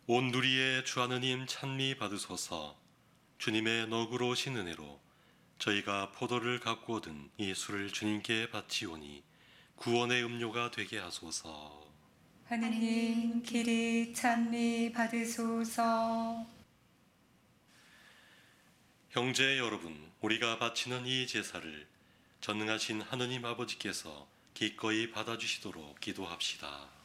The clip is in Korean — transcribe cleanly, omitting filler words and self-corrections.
온 누리의 주 하느님 찬미 받으소서. 주님의 너그러우신 은혜로 저희가 포도를 갖고 얻은 이 술을 주님께 바치오니 구원의 음료가 되게 하소서. 하느님 길이 찬미 받으소서. 형제 여러분, 우리가 바치는 이 제사를 전능하신 하느님 아버지께서 기꺼이 받아주시도록 기도합시다.